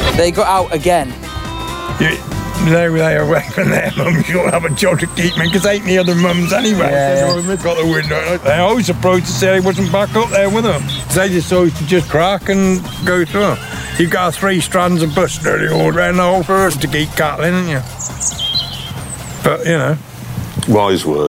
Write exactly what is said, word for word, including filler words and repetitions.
They got out again. You, they they away from their mums. You don't have a job to keep me because ain't the other mums anyway. Yeah. So they've got the window. They always surprised to say he wasn't back up there with them. They just always to just crack and go through. You've got three strands of bush nearly all around the whole forest to keep cattle in, haven't you? But you know. Wise words.